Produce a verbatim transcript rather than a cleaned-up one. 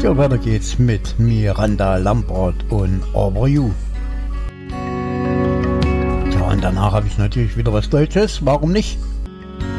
Ja, weiter geht's mit Miranda Lambert und Over You. Ja, und danach habe ich natürlich wieder was Deutsches, warum nicht?